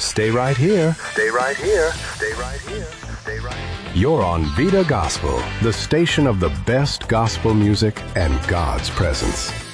Stay right here. Stay right here. Stay right here. Stay right here. You're on Vida Gospel, the station of the best gospel music and God's presence.